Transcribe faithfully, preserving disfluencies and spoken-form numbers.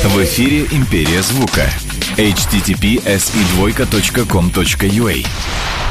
В эфире «Империя звука». эйч ти ти пи эс и двойка точка ком точка ю а.